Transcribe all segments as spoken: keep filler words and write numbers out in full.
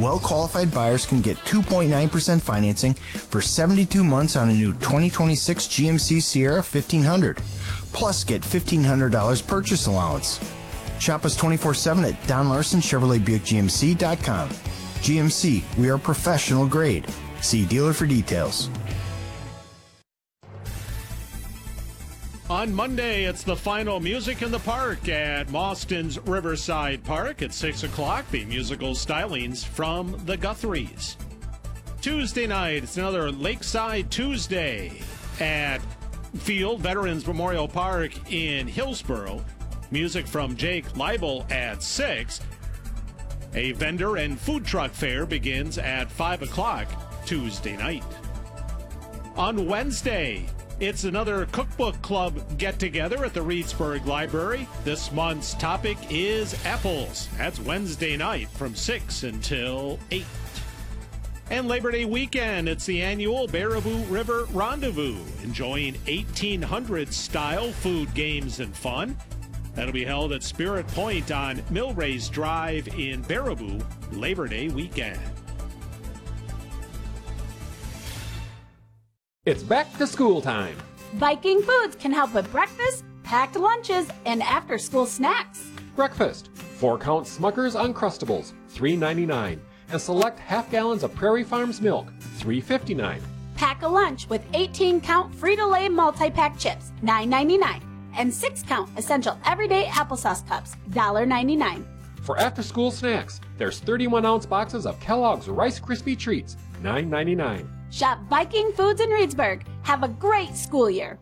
Well-qualified buyers can get two point nine percent financing for seventy-two months on a new twenty twenty-six G M C Sierra fifteen hundred. Plus, get fifteen hundred dollars purchase allowance. Shop us twenty-four seven at Don Larson Chevrolet Buick G M C dot com. G M C, we are professional grade. See dealer for details. On Monday, it's the final Music in the Park at Mauston's Riverside Park at six o'clock. The musical stylings from the Guthries. Tuesday night, it's another Lakeside Tuesday at Field Veterans Memorial Park in Hillsboro. Music from Jake Leibel at six. A vendor and food truck fair begins at five o'clock Tuesday night. On Wednesday, it's another cookbook club get-together at the Reedsburg Library. This month's topic is apples. That's Wednesday night from six until eight. And Labor Day weekend, it's the annual Baraboo River Rendezvous, enjoying eighteen hundred style food, games, and fun. That'll be held at Spirit Point on Millrace Drive in Baraboo, Labor Day weekend. It's back to school time. Viking Foods can help with breakfast, packed lunches, and after-school snacks. Breakfast, four-count Smucker's Uncrustables, three ninety-nine, and select half gallons of Prairie Farms milk, three fifty-nine. Pack a lunch with eighteen-count Frito-Lay multi-pack chips, nine ninety-nine, and six-count Essential Everyday Applesauce Cups, one ninety-nine. For after-school snacks, there's thirty-one ounce boxes of Kellogg's Rice Krispie Treats, nine ninety-nine. Shop Viking Foods in Reedsburg. Have a great school year.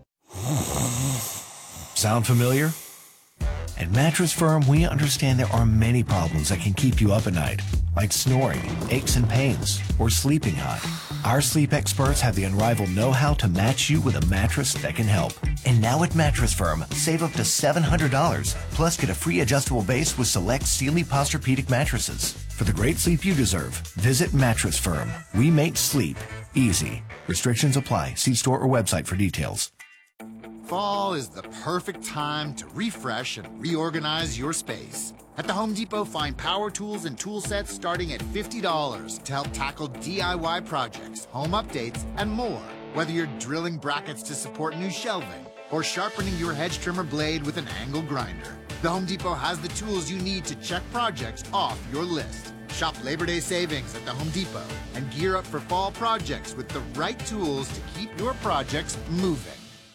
Sound familiar? At Mattress Firm, we understand there are many problems that can keep you up at night, like snoring, aches and pains, or sleeping hot. Our sleep experts have the unrivaled know-how to match you with a mattress that can help. And now at Mattress Firm, save up to seven hundred dollars, plus get a free adjustable base with select Sealy Posturepedic mattresses. For the great sleep you deserve, visit Mattress Firm. We make sleep easy. Restrictions apply. See store or website for details. Fall is the perfect time to refresh and reorganize your space. At the Home Depot, find power tools and tool sets starting at fifty dollars to help tackle D I Y projects, home updates, and more. Whether you're drilling brackets to support new shelving or sharpening your hedge trimmer blade with an angle grinder, the Home Depot has the tools you need to check projects off your list. Shop Labor Day savings at the Home Depot and gear up for fall projects with the right tools to keep your projects moving.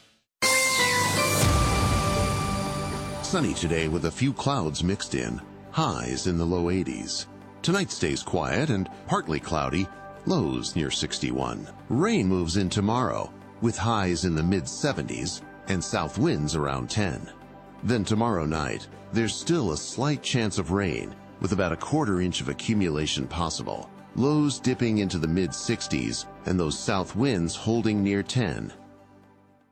Sunny today with a few clouds mixed in. Highs in the low eighties. Tonight stays quiet and partly cloudy. Lows near sixty-one. Rain moves in tomorrow with highs in the mid seventies and south winds around ten. Then tomorrow night, there's still a slight chance of rain with about a quarter inch of accumulation possible. Lows dipping into the mid sixties and those south winds holding near ten.